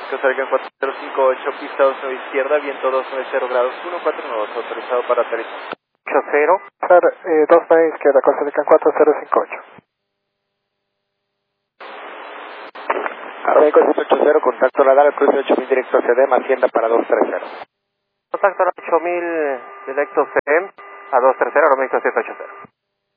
Costa Rica 4058, pista 29 izquierda, viento 290 grados, 149, autorizado para aterrizar. 80, 29 izquierda, Costa Rica 4058. Armenico 180, contacto radar, cruce 8000 directo a CDM, Hacienda para 230. Contacto a 8000 directo CM a 230, Armenico 180.